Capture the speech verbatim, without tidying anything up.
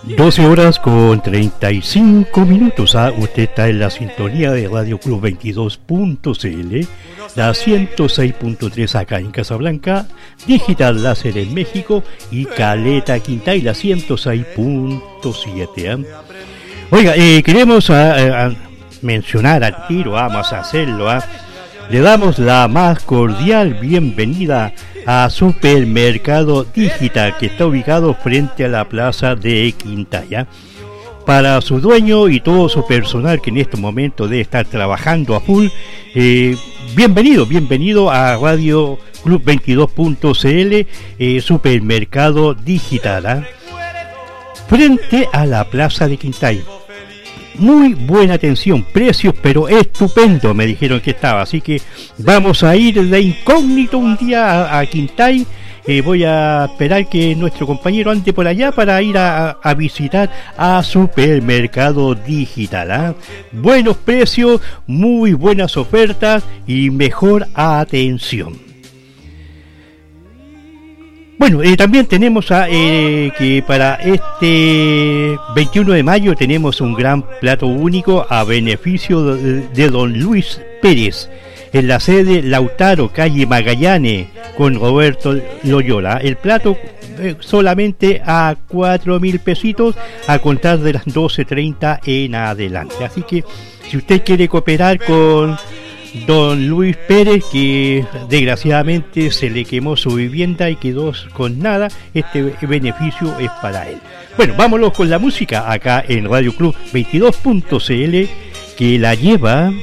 doce horas con treinta y cinco minutos. Ah, usted está en la sintonía de Radio Club veintidós punto c l, la ciento seis punto tres acá en Casablanca, Digital Láser en México y Caleta Quintay, la ciento seis punto siete. ¿eh? Oiga, eh, queremos a, a mencionar al tiro, vamos a hacerlo. ¿eh? Le damos la más cordial bienvenida a Supermercado Digital, que está ubicado frente a la plaza de Quintaya. Para su dueño y todo su personal que en este momento debe estar trabajando a full, eh, bienvenido, bienvenido a Radio Club veintidós punto c l, eh, Supermercado Digital, ¿eh? frente a la plaza de Quintaya. Muy buena atención, precios pero estupendo, me dijeron que estaba, así que vamos a ir de incógnito un día a, a Quintay. Eh, voy a esperar que nuestro compañero ande por allá para ir a, a visitar a Supermercado Digital. ¿eh? Buenos precios, muy buenas ofertas y mejor atención. Bueno, eh, también tenemos a, eh, que para este veintiuno de mayo tenemos un gran plato único a beneficio de, de don Luis Pérez, en la sede Lautaro, calle Magallanes, con Roberto Loyola. El plato eh, solamente a cuatro mil pesitos a contar de las doce treinta en adelante. Así que si usted quiere cooperar con don Luis Pérez, que desgraciadamente se le quemó su vivienda y quedó con nada, este beneficio es para él. Bueno, vámonos con la música acá en Radio Club veintidós punto c l, que la lleva